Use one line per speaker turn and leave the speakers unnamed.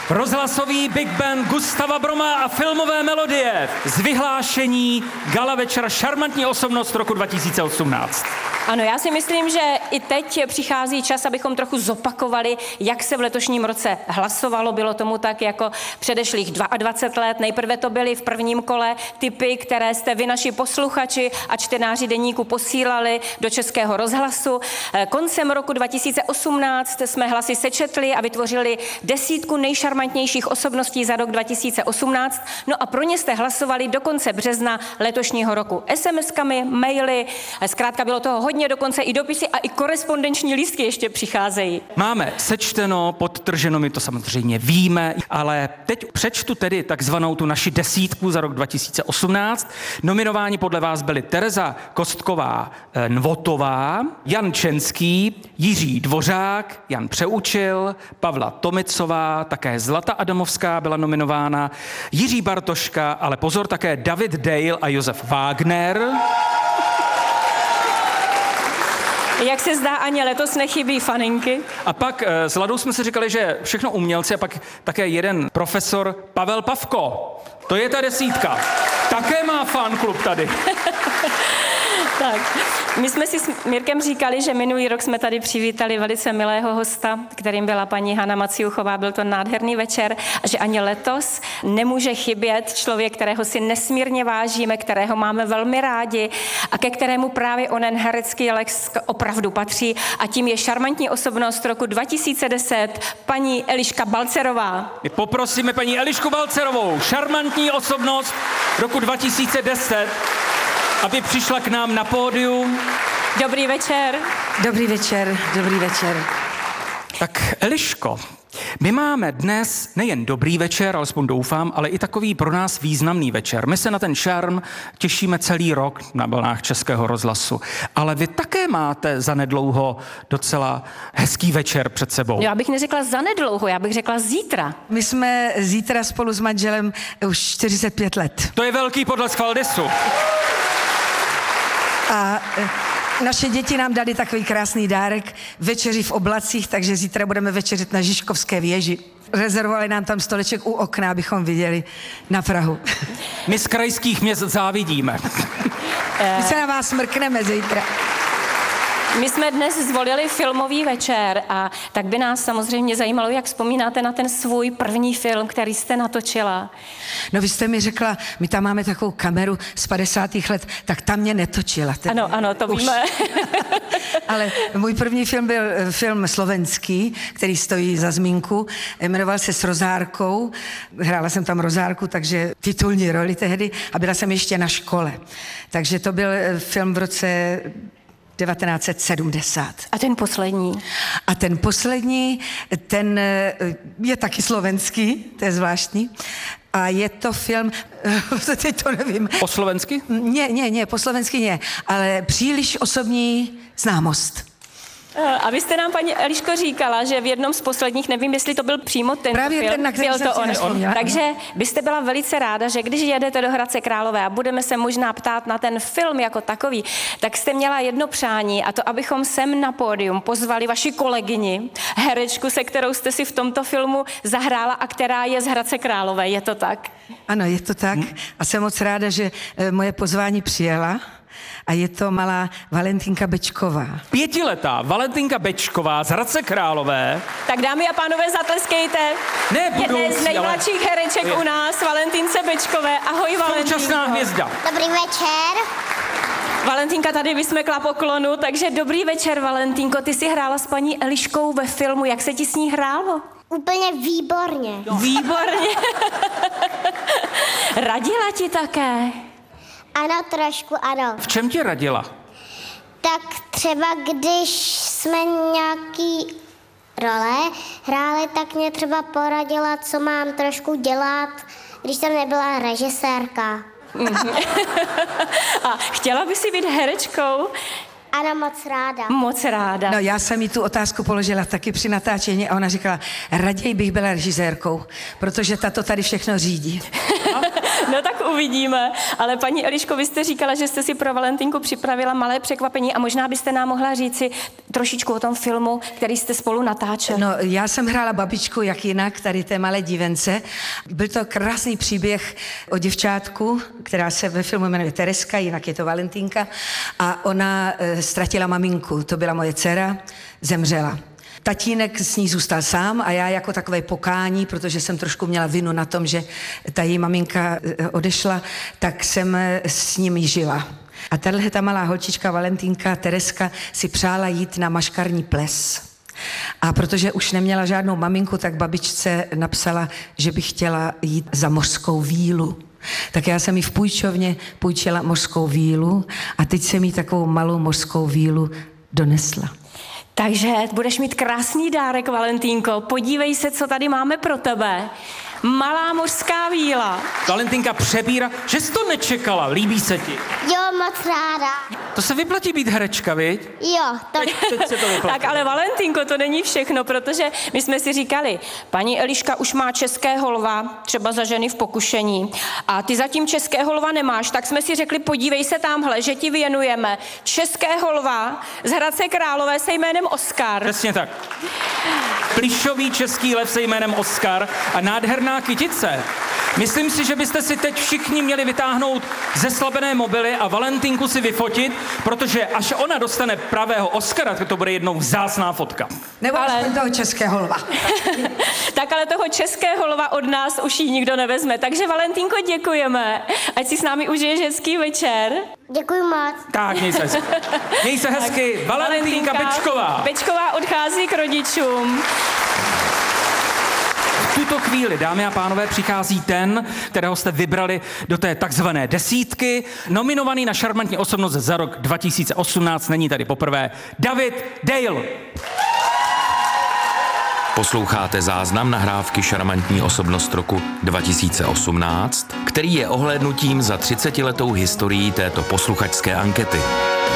Rozhlasový Big Band Gustava Broma a filmové melodie z vyhlášení Gala večera Šarmantní osobnost roku 2018.
Ano, já si myslím, že i teď přichází čas, abychom trochu zopakovali, jak se v letošním roce hlasovalo. Bylo tomu tak jako předešlých 22 let. Nejprve to byly v prvním kole tipy, které jste vy, naši posluchači a čtenáři deníku, posílali do Českého rozhlasu. Koncem roku 2018 jsme hlasy sečetli a vytvořili 10 nejšarmantnějších osobností za rok 2018. No a pro ně jste hlasovali do konce března letošního roku. SMS-kami, maily, zkrátka bylo toho hodně, dokonce i dopisy a i korespondenční lístky ještě přicházejí.
Máme sečteno, podtrženo, my to samozřejmě víme, ale teď přečtu tedy takzvanou tu naši 10 za rok 2018. Nominováni podle vás byli Tereza Kostková Nvotová, Jan Čenský, Jiří Dvořák, Jan Přeučil, Pavla Tomicová, také Zlata Adamovská byla nominována, Jiří Bartoška, ale pozor, také David Dale a Josef Wagner.
Jak se zdá, ani letos nechybí faninky.
A pak s Ladou jsme si říkali, že všechno umělci a pak také jeden profesor Pavel Pavko. To je ta 10. Také má fanklub tady.
Tak, my jsme si s Mirkem říkali, že minulý rok jsme tady přivítali velice milého hosta, kterým byla paní Hana Maciuchová, byl to nádherný večer, a že ani letos nemůže chybět člověk, kterého si nesmírně vážíme, kterého máme velmi rádi a ke kterému právě onen herecký lex opravdu patří, a tím je šarmantní osobnost roku 2010, paní Eliška Balcerová.
My poprosíme paní Elišku Balcerovou, šarmantní osobnost roku 2010, aby přišla k nám na pódium.
Dobrý večer.
Dobrý večer, dobrý večer.
Tak Eliško, my máme dnes nejen dobrý večer, alespoň doufám, ale i takový pro nás významný večer. My se na ten šarm těšíme celý rok na vlnách Českého rozhlasu, ale vy také máte zanedlouho docela hezký večer před sebou.
Já bych neřekla zanedlouho, já bych řekla zítra.
My jsme zítra spolu s manželem už 45 let.
To je velký podlesk Valdisu.
A naše děti nám dali takový krásný dárek, večeři v oblacích, takže zítra budeme večeřit na Žižkovské věži. Rezervovali nám tam stoleček u okna, abychom viděli na Prahu.
My z krajských měst závidíme.
My se na vás mrkneme zítra.
My jsme dnes zvolili filmový večer a tak by nás samozřejmě zajímalo, jak vzpomínáte na ten svůj první film, který jste natočila.
No vy jste mi řekla, my tam máme takovou kameru z 50. let, tak tam mě netočila.
Ano, to víme.
Ale můj první film byl film slovenský, který stojí za zmínku. Jmenoval se S rozárkou. Hrála jsem tam rozárku, takže titulní roli tehdy a byla jsem ještě na škole. Takže to byl film v roce 1970.
A ten poslední?
A ten poslední, ten je taky slovenský, to je zvláštní. A je to film, teď to nevím.
Po slovensky?
Ne, po slovensky ne, ale Příliš osobní známost.
A vy jste nám, paní Eliško, říkala, že v jednom z posledních, nevím, jestli to byl přímo ten
právě
film,
ten, na který jsem si nevzpomněla.
Takže byste byla velice ráda, že když jedete do Hradce Králové a budeme se možná ptát na ten film jako takový, tak jste měla jedno přání, a to, abychom sem na pódium pozvali vaši kolegyni, herečku, se kterou jste si v tomto filmu zahrála a která je z Hradce Králové. Je to tak?
Ano, je to tak. A jsem moc ráda, že moje pozvání přijela. A je to malá Valentínka Bečková.
5letá Valentínka Bečková z Hradce Králové.
Tak dámy a pánové, zatleskejte. Jedné z nejmladších hereček u nás, Valentínce Bečkové. Ahoj, Valentínko.
Současná hvězda.
Dobrý večer.
Valentínka tady vysmekla poklonu, takže dobrý večer, Valentínko. Ty jsi hrála s paní Eliškou ve filmu. Jak se ti s ní hrálo?
Úplně výborně.
Výborně. Radila ti také?
Ano, trošku ano.
V čem tě radila?
Tak třeba když jsme nějaký role hráli, tak mě třeba poradila, co mám trošku dělat, když jsem nebyla režisérka.
A chtěla by si být herečkou?
Ana moc ráda.
Moc ráda.
No, já jsem jí tu otázku položila taky při natáčení a ona říkala, raději bych byla režisérkou, protože ta to tady všechno řídí.
No tak uvidíme. Ale paní Eliško, vy jste říkala, že jste si pro Valentinku připravila malé překvapení a možná byste nám mohla říci trošičku o tom filmu, který jste spolu natáčeli.
No, já jsem hrála babičku, jak jinak, tady té malé dívence. Byl to krásný příběh o děvčátku, která se ve filmu jmenuje Tereska, jinak je to Valentinka, a ona ztratila maminku, to byla moje dcera, zemřela. Tatínek s ní zůstal sám a já jako takové pokání, protože jsem trošku měla vinu na tom, že ta její maminka odešla, tak jsem s ním žila. A tahle ta malá holčička Valentinka, Tereska, si přála jít na maškarní ples. A protože už neměla žádnou maminku, tak babičce napsala, že by chtěla jít za mořskou vílu. Tak já jsem jí v půjčovně půjčila mořskou vílu a teď jsem jí takovou malou mořskou vílu donesla.
Takže budeš mít krásný dárek, Valentínko. Podívej se, co tady máme pro tebe. Malá mořská víla.
Valentinka přebírá, že jsi to nečekala, líbí se ti.
Jo, moc ráda.
To se vyplatí být herečka, viď?
Jo, to...
Teď se to vyplatí.
Tak ale Valentínko, to není všechno, protože my jsme si říkali, paní Eliška už má českého lva, třeba za ženy v pokušení, a ty zatím českého lva nemáš, tak jsme si řekli, podívej se tamhle, že ti věnujeme českého lva z Hradce Králové se jménem Oskar.
Přesně tak. Plišový český lev se jménem Oskar a nádherná kytice. Myslím si, že byste si teď všichni měli vytáhnout zeslabené mobily a Valentinku si vyfotit, protože až ona dostane pravého Oscara, tak to bude jednou vzácná fotka.
Nebo aspoň toho českého lva.
Tak ale toho českého lva od nás už ji nikdo nevezme. Takže Valentínko, děkujeme. Ať si s námi užiješ hezký večer.
Děkuji moc.
Tak, měj se hezky. Měj se hezky. Valentinka Bečková.
Bečková odchází k rodičům.
V tuto chvíli, dámy a pánové, přichází ten, kterého jste vybrali do té takzvané desítky. Nominovaný na šarmantní osobnost za rok 2018, není tady poprvé, David Dale.
Posloucháte záznam nahrávky Šarmantní osobnost roku 2018, který je ohlédnutím za 30letou historií této posluchačské ankety.